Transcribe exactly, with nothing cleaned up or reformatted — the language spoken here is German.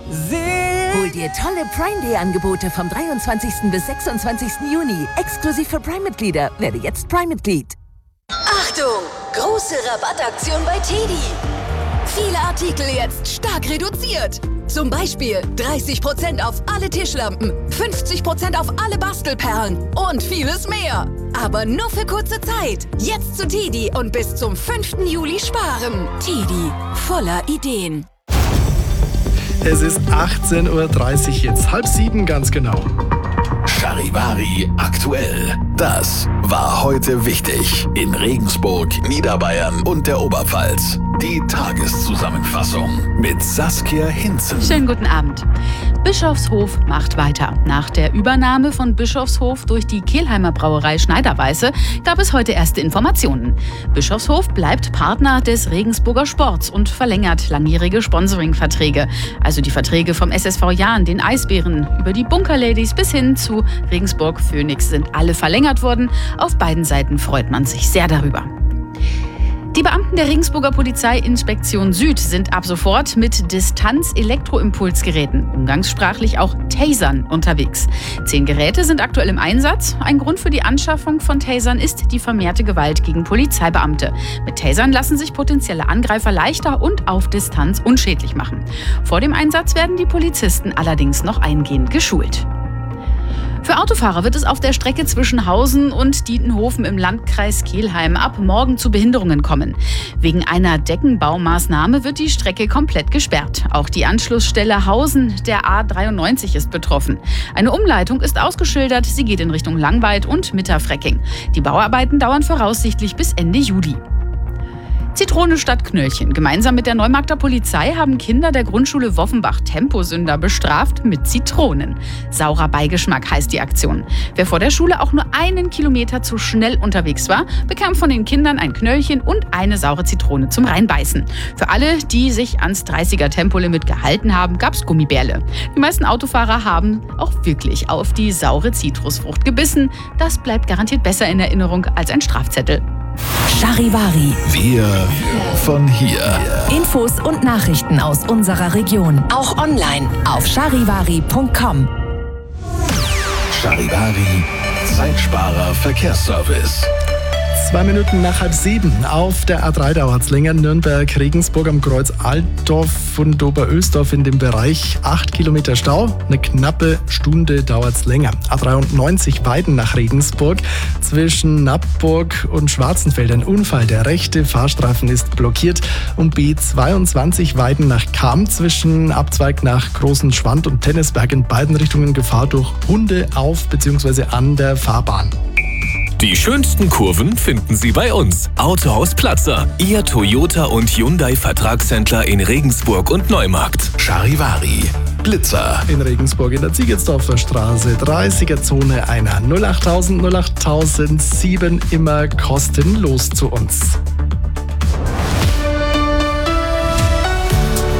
Hol dir tolle Prime Day Angebote vom dreiundzwanzigsten bis sechsundzwanzigsten Juni. Exklusiv für Prime-Mitglieder. Werde jetzt Prime-Mitglied. Achtung! Große Rabattaktion bei Teddy. Viele Artikel jetzt stark reduziert. Zum Beispiel dreißig Prozent auf alle Tischlampen, fünfzig Prozent auf alle Bastelperlen und vieles mehr. Aber nur für kurze Zeit. Jetzt zu Teddy und bis zum fünften Juli sparen. Teddy, voller Ideen. Es ist achtzehn Uhr dreißig, jetzt halb sieben ganz genau. Charivari aktuell. Das war heute wichtig in Regensburg, Niederbayern und der Oberpfalz. Die Tageszusammenfassung mit Saskia Hinzen. Schönen guten Abend. Bischofshof macht weiter. Nach der Übernahme von Bischofshof durch die Kelheimer Brauerei Schneiderweisse gab es heute erste Informationen. Bischofshof bleibt Partner des Regensburger Sports und verlängert langjährige Sponsoringverträge. Also die Verträge vom S S V Jahn, den Eisbären, über die Bunkerladies bis hin zu Regensburg Phoenix sind alle verlängert worden. Auf beiden Seiten freut man sich sehr darüber. Die Beamten der Regensburger Polizeiinspektion Süd sind ab sofort mit Distanz-Elektroimpulsgeräten, umgangssprachlich auch Tasern, unterwegs. Zehn Geräte sind aktuell im Einsatz. Ein Grund für die Anschaffung von Tasern ist die vermehrte Gewalt gegen Polizeibeamte. Mit Tasern lassen sich potenzielle Angreifer leichter und auf Distanz unschädlich machen. Vor dem Einsatz werden die Polizisten allerdings noch eingehend geschult. Für Autofahrer wird es auf der Strecke zwischen Hausen und Dietenhofen im Landkreis Kelheim ab morgen zu Behinderungen kommen. Wegen einer Deckenbaumaßnahme wird die Strecke komplett gesperrt. Auch die Anschlussstelle Hausen der A dreiundneunzig ist betroffen. Eine Umleitung ist ausgeschildert, sie geht in Richtung Langweid und Mitterfrecking. Die Bauarbeiten dauern voraussichtlich bis Ende Juli. Zitrone statt Knöllchen. Gemeinsam mit der Neumarkter Polizei haben Kinder der Grundschule Woffenbach Temposünder bestraft mit Zitronen. Saurer Beigeschmack heißt die Aktion. Wer vor der Schule auch nur einen Kilometer zu schnell unterwegs war, bekam von den Kindern ein Knöllchen und eine saure Zitrone zum Reinbeißen. Für alle, die sich ans dreißiger Tempolimit gehalten haben, gab's Gummibärle. Die meisten Autofahrer haben auch wirklich auf die saure Zitrusfrucht gebissen. Das bleibt garantiert besser in Erinnerung als ein Strafzettel. Charivari. Wir von hier. Infos und Nachrichten aus unserer Region. Auch online auf charivari punkt com. Charivari, Zeitsparer Verkehrsservice. Zwei Minuten nach halb sieben. Auf der A drei dauert es länger. Nürnberg, Regensburg am Kreuz Altdorf und Oberösdorf in dem Bereich. Acht Kilometer Stau. Eine knappe Stunde dauert es länger. A dreiundneunzig Weiden nach Regensburg. Zwischen Nappburg und Schwarzenfeld ein Unfall. Der rechte Fahrstreifen ist blockiert. Und B zweiundzwanzig Weiden nach Cham. Zwischen Abzweig nach Großen Schwand und Tennisberg in beiden Richtungen Gefahr durch Hunde auf bzw. an der Fahrbahn. Die schönsten Kurven finden Sie bei uns. Autohaus Platzer, Ihr Toyota und Hyundai Vertragshändler in Regensburg und Neumarkt. Charivari, Blitzer. In Regensburg in der Ziegersdorfer Straße, dreißiger Zone einer null achttausend null achttausend sieben immer kostenlos zu uns.